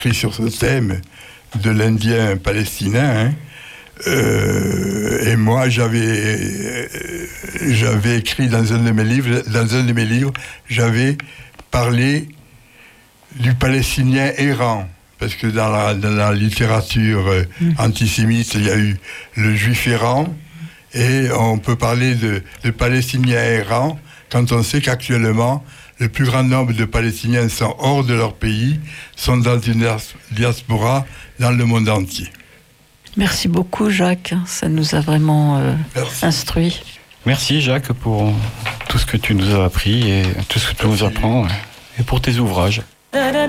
écrit sur ce thème de l'Indien palestinien. Et moi, j'avais écrit dans un de mes livres, j'avais parlé du Palestinien errant. Parce que dans la littérature antisémite, il y a eu le Juif errant, et on peut parler de Palestiniens errants quand on sait qu'actuellement, le plus grand nombre de Palestiniens sont hors de leur pays, sont dans une diaspora dans le monde entier. Merci beaucoup, Jacques. Ça nous a vraiment instruits. Merci, Jacques, pour tout ce que tu nous as appris et tout ce que tu nous apprends, et pour tes ouvrages.